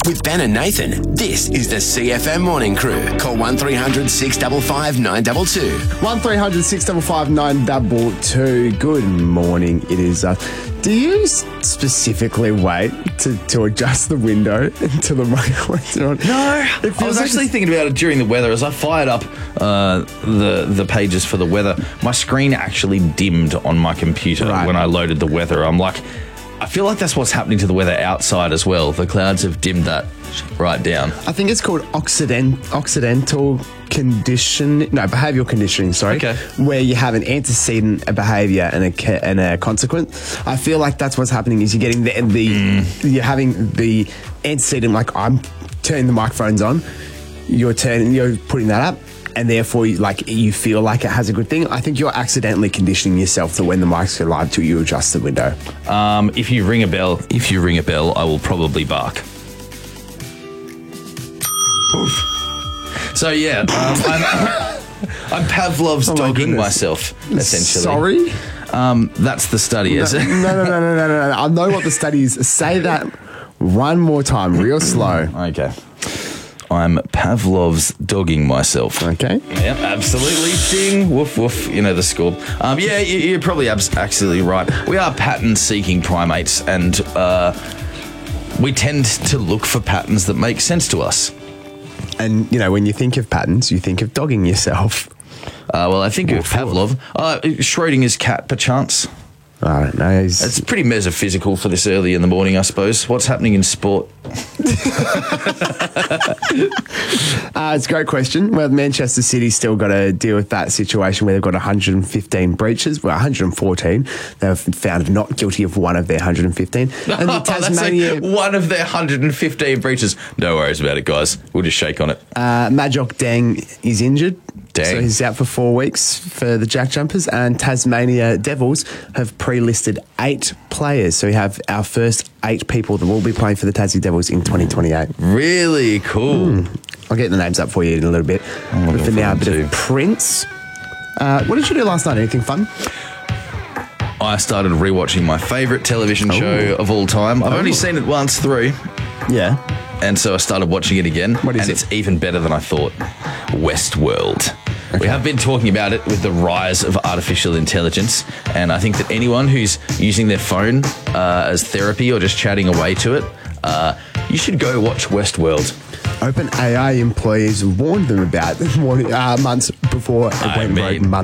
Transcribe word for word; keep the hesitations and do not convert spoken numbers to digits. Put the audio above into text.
With Ben and Nathan, this is the C F M Morning Crew. Call one three hundred six five five nine two two. one three hundred six five five nine two two. Good morning. It is. Uh, do you specifically wait to, to adjust the window until the microphone's on? No, I was like actually thinking about it during the weather. As I fired up uh, the the pages for the weather, my screen actually dimmed on my computer Right. when I loaded the weather. I'm like, I feel like that's what's happening to the weather outside as well. The clouds have dimmed that right down. I think it's called Occident, Occidental condition, no, behavioural conditioning, sorry, Okay. where you have an antecedent, a behaviour, and a ca- and a consequence. I feel like that's what's happening. Is you're getting the, the Mm. you're having the antecedent, like I'm turning the microphones on, you're turning, you're putting that up, and therefore, like you feel like it has a good thing. I think you're accidentally conditioning yourself to when the mics go live till you adjust the window. Um, if you ring a bell, if you ring a bell, I will probably bark. Oof. So yeah, um, I'm, I'm Pavlov's Oh my dogging goodness. myself, essentially. Sorry. Um, that's the study, is No, it? no, no, no, no, no, no. I know what the study is. Say that one more time, real slow. Okay. I'm Pavlov's dogging myself. Okay. Yeah, absolutely. Ding. Woof, woof. You know the score. Um, yeah, you, you're probably abs- absolutely right. We are pattern-seeking primates, and uh, we tend to look for patterns that make sense to us. And, you know, when you think of patterns, you think of dogging yourself. Uh, well, I think of Pavlov. Uh, Schrodinger's cat, perchance. I don't know. He's, It's pretty metaphysical for this early in the morning, I suppose. What's happening in sport? uh, it's a great question. Well, Manchester City's still got to deal with that situation where they've got one hundred fifteen breaches. Well, one hundred fourteen. They've found not guilty of one of their one hundred fifteen. And the Oh, that's Tasmania... like one of their one hundred fifteen breaches. No worries about it, guys. We'll just shake on it. Uh, Majok Deng is injured. Dang. So he's out for four weeks for the Jack Jumpers. And Tasmania Devils have pre-listed eight players. So we have our first eight people that will be playing for the Tassie Devils in twenty twenty-eight. Really cool. I'll get the names up for you in a little bit. But looking for now, a forward bit of to. Prince. Uh, what did you do last night? Anything fun? I started rewatching my favourite television show of all time. I've only seen it once through, Yeah. and so I started watching it again. What is and it? it's even better than I thought. Westworld. We have been talking about it with the rise of artificial intelligence, and I think that anyone who's using their phone uh, as therapy or just chatting away to it, uh, you should go watch Westworld. OpenAI employees warned them about it uh, months before it I went rogue mean- months